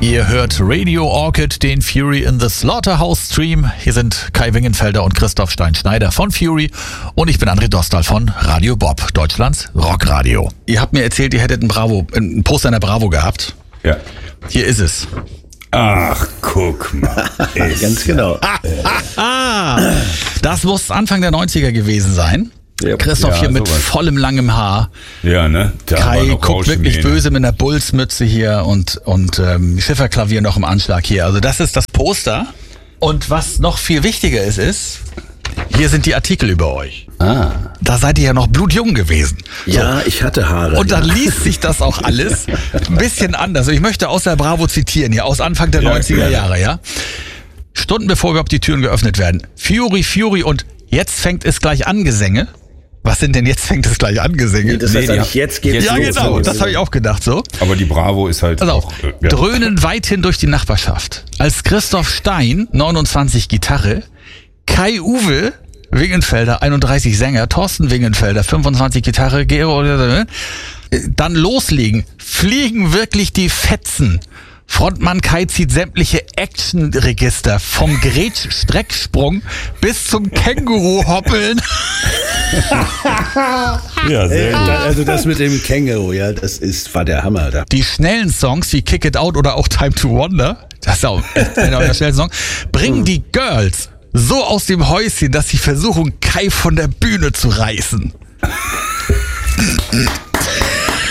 Ihr hört Radio Orchid, den Fury in the Slaughterhouse Stream. Hier sind Kai Wingenfelder und Christoph Stein-Schneider von Fury und ich bin André Dostal von Radio Bob, Deutschlands Rockradio. Ihr habt mir erzählt, ihr hättet ein Poster in der Bravo gehabt. Ja. Hier ist es. Ach, guck mal. Ganz genau. Das muss Anfang der 90er gewesen sein. Ja. Christoph hier mit sowas. vollem langem Haar. Ja, ne? Da war Kai noch guckt wirklich Rauschmähne. böse mit einer Bullsmütze hier und Schifferklavier noch im Anschlag hier. Also das ist das Poster. Und was noch viel wichtiger ist, hier sind die Artikel über euch. Da seid ihr ja noch blutjung gewesen. Ja, ich hatte Haare. Und dann ja. liest sich das auch alles ein bisschen anders. Ich möchte aus der Bravo zitieren, hier aus Anfang der Ja, 90er klar. Jahre, ja. Stunden bevor überhaupt die Türen geöffnet werden. Fury und jetzt fängt es gleich an Gesänge. Was sind denn jetzt fängt es gleich an Gesänge? Das heißt Nee, eigentlich, jetzt geht's Ja, los. genau, das habe ich auch gedacht so. Aber die Bravo ist halt Also auch... ja. dröhnen weithin durch die Nachbarschaft. Als Christoph Stein, 29 Gitarre, Kai Uwe Wingenfelder, 31 Sänger, Thorsten Wingenfelder, 25 Gitarre, dann loslegen, fliegen wirklich die Fetzen. Frontmann Kai zieht sämtliche Actionregister vom Gretsch-Strecksprung bis zum Känguru-Hoppeln. Ja, sehr gut. Also das mit dem Känguru, ja, war der Hammer da. Die schnellen Songs wie Kick It Out oder auch Time to Wonder, das ist auch einer der schnellen Songs, bringen die Girls so aus dem Häuschen, dass sie versuchen, Kai von der Bühne zu reißen.